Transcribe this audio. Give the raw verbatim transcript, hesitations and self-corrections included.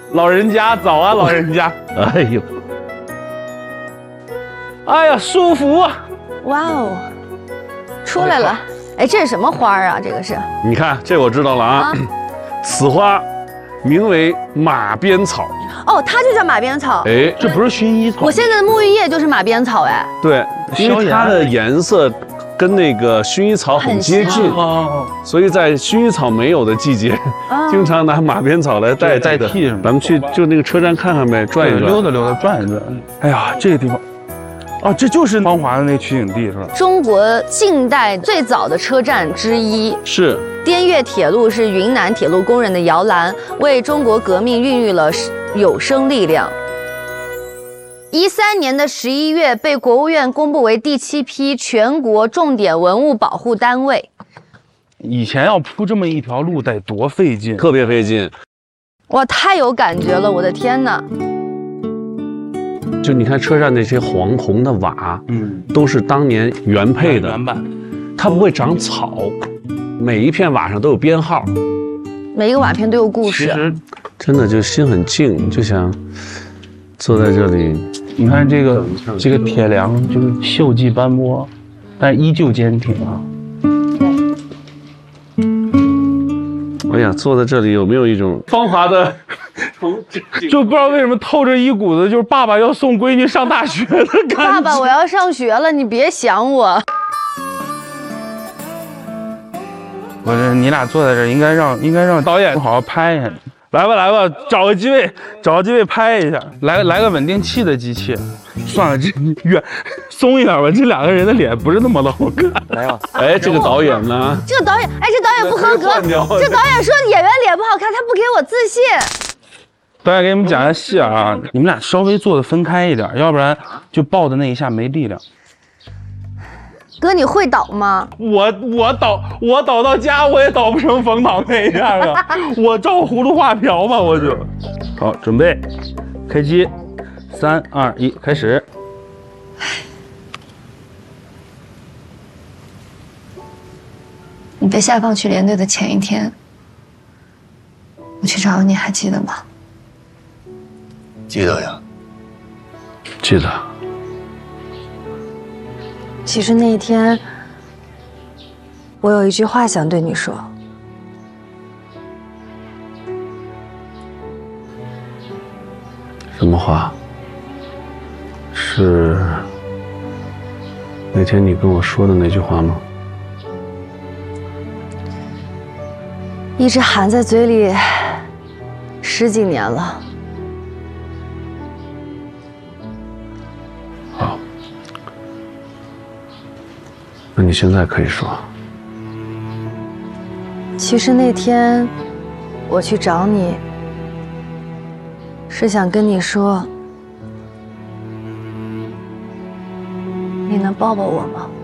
老人家早啊，老人家。哎呦，哎呀，舒服啊！ 哇哦，出来了。哎，这是什么花啊？这个是？ 你看，这我知道了啊。啊此花名为马鞭草。 哦，它就叫马鞭草。 哎， 这不是薰衣草。 我现在的沐浴液就是马鞭草，哎。 对，因为它的颜色跟那个薰衣草很接近，哦，所以在薰衣草没有的季节，哦、经常拿马鞭草来代代替。 咱们去就那个车站看看呗，转一转， 溜达溜达，转一转。哎呀，这个地方。哦，这就是芳华的那取景地是吧？ 中国近代最早的车站之一是。 滇越铁路是云南铁路工人的摇篮，为中国革命孕育了有生力量。一三年的十一月，被国务院公布为第七批全国重点文物保护单位。 以前要铺这么一条路得多费劲， 特别费劲。 哇，太有感觉了！我的天哪！ 就你看车站那些黄红的瓦，嗯，都是当年原配的原版， 它不会长草，每一片瓦上都有编号， 每一个瓦片都有故事。 其实真的就心很静，就想坐在这里。 你看这个这个铁梁就是锈迹斑驳，但依旧坚挺啊。 哎呀，坐在这里有没有一种芳华的？ 就不知道为什么透着一股子就是爸爸要送闺女上大学的感觉。 爸爸，我要上学了，你别想我。 我这你俩坐在这，应该让应该让导演好好拍一下。来吧来吧，找个机位，找个机位拍一下。来来个稳定器的机器。算了，这远松一点吧，这两个人的脸不是那么的好看。 来吧，哎，这个导演呢？ 这个导演，哎，这导演不合格。这导演说演员脸不好看，他不给我自信。 导演给你们讲一下戏啊，你们俩稍微坐的分开一点，要不然就抱的那一下没力量。 哥，你会倒吗？ 我我倒我倒到家我也倒不成冯导那样啊，我照葫芦画瓢吧，我就。好，准备，开机，三二一，开始。 你被下放去连队的前一天，我去找你，还记得吗？ 记得呀， 记得。 其实那一天，我有一句话想对你说。 什么话？是那天你跟我说的那句话吗？ 一直含在嘴里十几年了。 好，那你现在可以说。 其实那天我去找你，是想跟你说，你能抱抱我吗？